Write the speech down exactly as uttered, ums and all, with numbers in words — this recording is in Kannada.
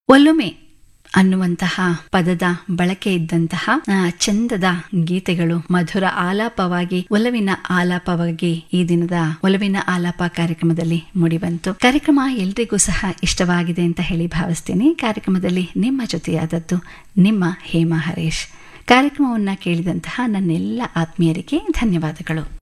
ಒಲುಮೆ ಅನ್ನುವಂತಹ ಪದದ ಬಳಕೆ ಇದ್ದಂತಹ ಚಂದದ ಗೀತೆಗಳು ಮಧುರ ಆಲಾಪವಾಗಿ ಒಲವಿನ ಆಲಾಪವಾಗಿ ಈ ದಿನದ ಒಲವಿನ ಆಲಾಪ ಕಾರ್ಯಕ್ರಮದಲ್ಲಿ ಮೂಡಿಬಂತು. ಕಾರ್ಯಕ್ರಮ ಎಲ್ರಿಗೂ ಸಹ ಇಷ್ಟವಾಗಿದೆ ಅಂತ ಹೇಳಿ ಭಾವಿಸ್ತೀನಿ. ಕಾರ್ಯಕ್ರಮದಲ್ಲಿ ನಿಮ್ಮ ಜೊತೆಯಾದದ್ದು ನಿಮ್ಮ ಹೇಮಾ ಹರೀಶ್. ಕಾರ್ಯಕ್ರಮವನ್ನು ಕೇಳಿದಂತಹ ನನ್ನೆಲ್ಲ ಆತ್ಮೀಯರಿಗೆ ಧನ್ಯವಾದಗಳು.